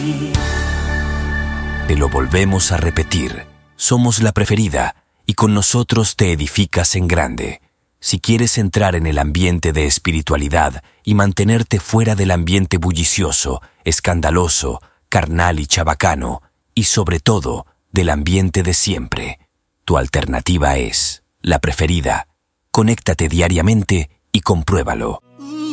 Te lo volvemos a repetir. Somos La Preferida y con nosotros te edificas en grande. Si quieres entrar en el ambiente de espiritualidad y mantenerte fuera del ambiente bullicioso, escandaloso, carnal y chabacano, y sobre todo, del ambiente de siempre, tu alternativa es La Preferida. Conéctate diariamente y compruébalo.